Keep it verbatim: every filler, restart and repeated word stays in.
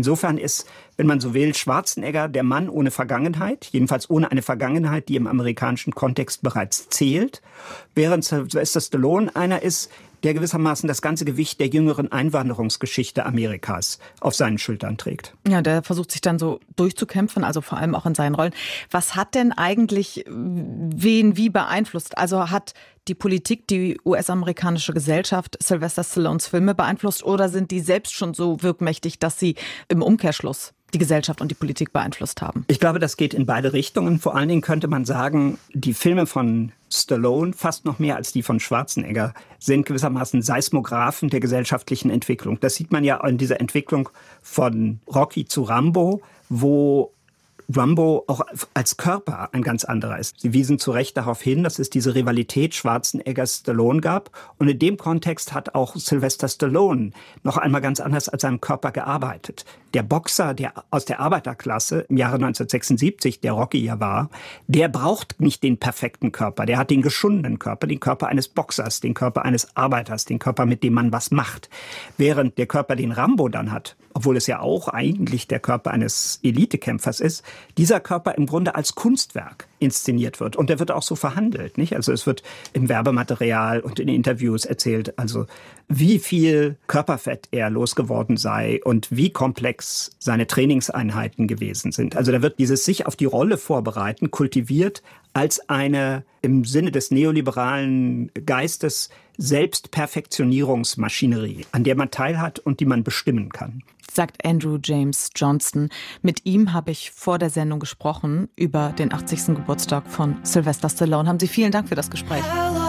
Insofern ist, wenn man so will, Schwarzenegger der Mann ohne Vergangenheit, jedenfalls ohne eine Vergangenheit, die im amerikanischen Kontext bereits zählt, während Sylvester Stallone einer ist, der gewissermaßen das ganze Gewicht der jüngeren Einwanderungsgeschichte Amerikas auf seinen Schultern trägt. Ja, der versucht sich dann so durchzukämpfen, also vor allem auch in seinen Rollen. Was hat denn eigentlich wen wie beeinflusst? Also hat die Politik, die U S-amerikanische Gesellschaft Sylvester Stallones Filme beeinflusst oder sind die selbst schon so wirkmächtig, dass sie im Umkehrschluss die Gesellschaft und die Politik beeinflusst haben? Ich glaube, das geht in beide Richtungen. Vor allen Dingen könnte man sagen, die Filme von Stallone, fast noch mehr als die von Schwarzenegger, sind gewissermaßen Seismographen der gesellschaftlichen Entwicklung. Das sieht man ja in dieser Entwicklung von Rocky zu Rambo, wo Rambo auch als Körper ein ganz anderer ist. Sie wiesen zu Recht darauf hin, dass es diese Rivalität Schwarzenegger-Stallone gab. Und in dem Kontext hat auch Sylvester Stallone noch einmal ganz anders als seinem Körper gearbeitet. Der Boxer der aus der Arbeiterklasse im Jahre neunzehnhundertsechsundsiebzig, der Rocky ja war, der braucht nicht den perfekten Körper. Der hat den geschundenen Körper, den Körper eines Boxers, den Körper eines Arbeiters, den Körper, mit dem man was macht. Während der Körper, den Rambo dann hat, obwohl es ja auch eigentlich der Körper eines Elitekämpfers ist, dieser Körper im Grunde als Kunstwerk inszeniert wird. Und der wird auch so verhandelt, nicht? Also es wird im Werbematerial und in Interviews erzählt, also wie viel Körperfett er losgeworden sei und wie komplex seine Trainingseinheiten gewesen sind. Also da wird dieses sich auf die Rolle vorbereiten kultiviert als eine im Sinne des neoliberalen Geistes Selbstperfektionierungsmaschinerie, an der man teilhat und die man bestimmen kann. Sagt Andrew James Johnston. Mit ihm habe ich vor der Sendung gesprochen über den achtzigsten Geburtstag von Sylvester Stallone. Haben Sie vielen Dank für das Gespräch.